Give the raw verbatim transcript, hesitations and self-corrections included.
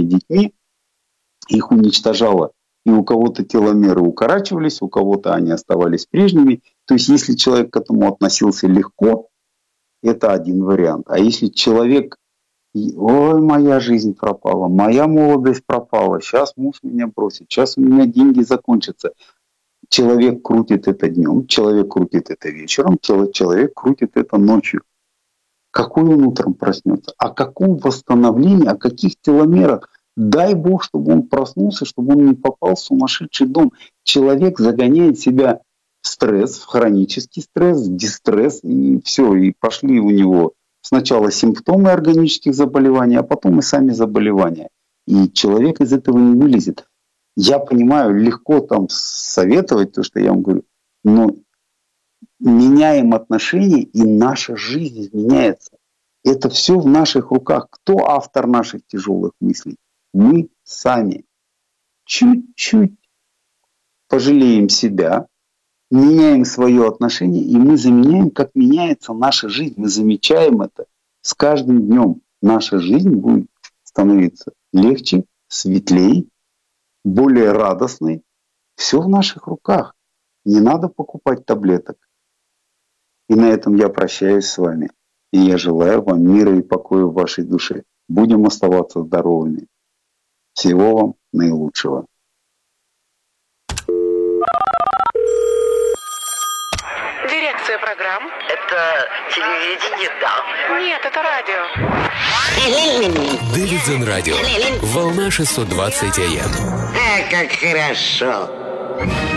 детьми, их уничтожало. И у кого-то теломеры укорачивались, у кого-то они оставались прежними. То есть, если человек к этому относился легко, это один вариант. А если человек, ой, моя жизнь пропала, моя молодость пропала, сейчас муж меня бросит, сейчас у меня деньги закончатся. Человек крутит это днем, человек крутит это вечером, человек крутит это ночью. Какой он утром проснется? О каком восстановлении, о каких теломерах? Дай Бог, чтобы он проснулся, чтобы он не попал в сумасшедший дом. Человек загоняет себя в стресс, в хронический стресс, в дистресс, и все, и пошли у него сначала симптомы органических заболеваний, а потом и сами заболевания. И человек из этого не вылезет. Я понимаю, легко там советовать то, что я вам говорю, но меняем отношения, и наша жизнь изменяется. Это все в наших руках. Кто автор наших тяжелых мыслей? Мы сами. Чуть-чуть пожалеем себя, меняем свое отношение, и мы заменяем, как меняется наша жизнь. Мы замечаем это. С каждым днем наша жизнь будет становиться легче, светлее, более радостной. Все в наших руках. Не надо покупать таблеток. И на этом я прощаюсь с вами. И я желаю вам мира и покоя в вашей душе. Будем оставаться здоровыми. Всего вам наилучшего. Дирекция программ. Это телевидение, да. Нет, это радио. Дэвидсон радио. Волна шестьсот двадцать эй эм. А, как хорошо.